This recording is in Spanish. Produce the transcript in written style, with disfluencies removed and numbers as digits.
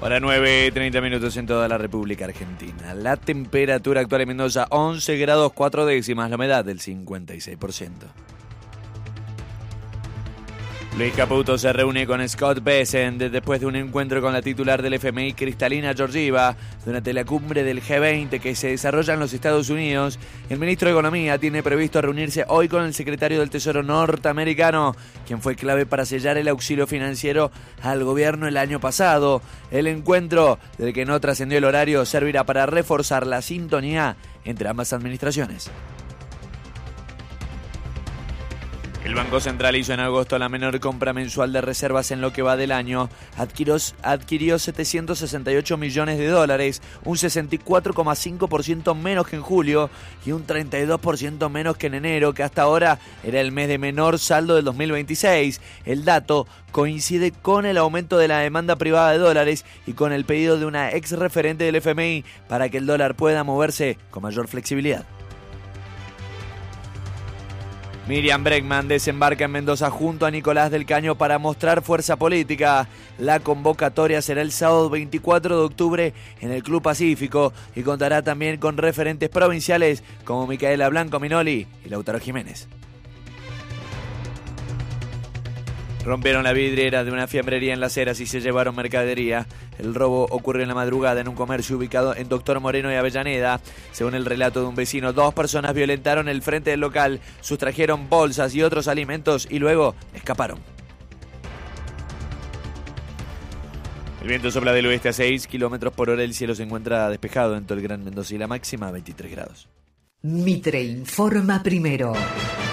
Hora 9:30 en toda la República Argentina. La temperatura actual en Mendoza, 11 grados 4 décimas, la humedad del 56%. Luis Caputo se reúne con Scott Bessent después de un encuentro con la titular del FMI, Kristalina Georgieva, durante la cumbre del G20 que se desarrolla en los Estados Unidos. El ministro de Economía tiene previsto reunirse hoy con el secretario del Tesoro norteamericano, quien fue clave para sellar el auxilio financiero al gobierno el año pasado. El encuentro, del que no trascendió el horario, servirá para reforzar la sintonía entre ambas administraciones. El Banco Central hizo en agosto la menor compra mensual de reservas en lo que va del año. Adquirió $768 millones, un 64,5% menos que en julio y un 32% menos que en enero, que hasta ahora era el mes de menor saldo del 2026. El dato coincide con el aumento de la demanda privada de dólares y con el pedido de una ex referente del FMI para que el dólar pueda moverse con mayor flexibilidad. Miriam Bregman desembarca en Mendoza junto a Nicolás del Caño para mostrar fuerza política. La convocatoria será el sábado 24 de octubre en el Club Pacífico y contará también con referentes provinciales como Micaela Blanco Minoli y Lautaro Jiménez. Rompieron la vidriera de una fiambrería en Las Heras y se llevaron mercadería. El robo ocurrió en la madrugada en un comercio ubicado en Doctor Moreno y Avellaneda. Según el relato de un vecino, 2 personas violentaron el frente del local, sustrajeron bolsas y otros alimentos y luego escaparon. El viento sopla del oeste a 6 kilómetros por hora. El cielo se encuentra despejado en todo el Gran Mendoza y la máxima 23 grados. Mitre informa primero.